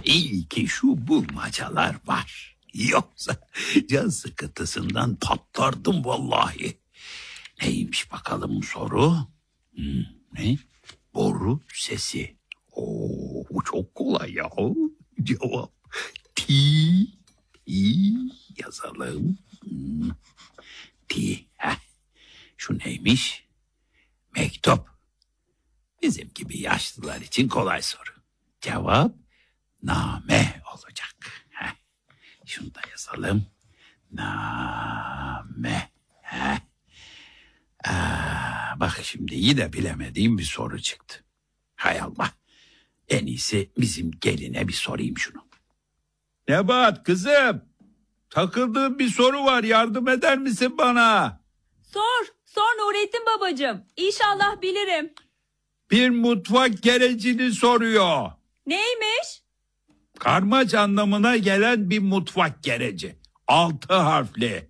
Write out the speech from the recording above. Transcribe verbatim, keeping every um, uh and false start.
İyi ki şu bulmacalar var. Yoksa can sıkıntısından patlardım vallahi. Neymiş bakalım soru? Hmm, ne? Boru sesi. Oo, bu çok kolay ya. Cevap ti, ti yazalım. Hmm, ti. Heh. Şu neymiş? Mektup. Bizim gibi yaşlılar için kolay soru. Cevap name olacak. Heh. Şunu da yazalım. Name. Heh. Aa, bak şimdi yine bilemediğim bir soru çıktı. Hay Allah. En iyisi bizim geline bir sorayım şunu. Nebahat kızım. Takıldığım bir soru var. Yardım eder misin bana? Sor. Sor Nurettin babacığım. İnşallah bilirim. Bir mutfak gerecini soruyor. Neymiş? Karmaç anlamına gelen bir mutfak gereci. Altı harfli.